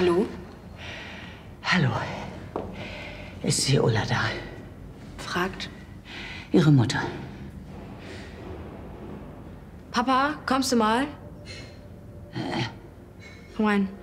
Hallo? Hallo. Ist die Ulla da? Fragt. Ihre Mutter. Papa, kommst du mal? Komm rein.